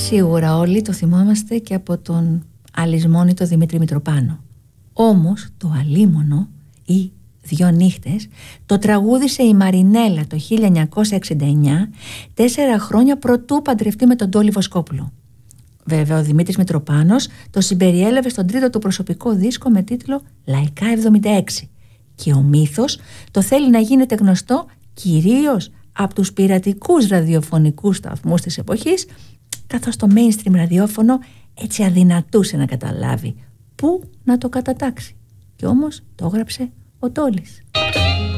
Σίγουρα όλοι το θυμόμαστε και από τον αλυσμόνητο Δημήτρη Μητροπάνο. Όμως το αλίμονο ή Δυο νύχτες το τραγούδισε η Μαρινέλα το 1969, 4 χρόνια προτού παντρευτεί με τον Τόλι Βοσκόπουλο. Βέβαια ο Δημήτρης Μητροπάνος το συμπεριέλαβε στον τρίτο του προσωπικό δίσκο με τίτλο Λαϊκά 76 και ο μύθος το θέλει να γίνεται γνωστό κυρίως από τους πειρατικούς ραδιοφωνικούς σταθμούς της εποχής, καθώς το mainstream ραδιόφωνο έτσι αδυνατούσε να καταλάβει πού να το κατατάξει. Και όμως το έγραψε ο Τόλης.